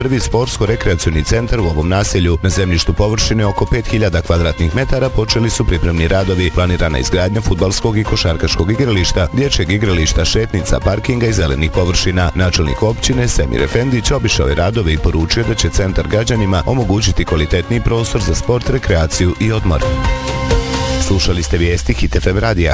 Prvi sportsko-rekreacioni centar u ovom naselju. Na zemljištu površine oko 5000 kvadratnih metara počeli su pripremni radovi, planirana izgradnja fudbalskog i košarkaškog igrališta, dječjeg igrališta, šetnica, parkinga i zelenih površina. Načelnik općine Semir Efendić obišao je radove i poručio da će centar građanima omogućiti kvalitetniji prostor za sport, rekreaciju i odmor. Slušali ste vijesti Hit FM radija.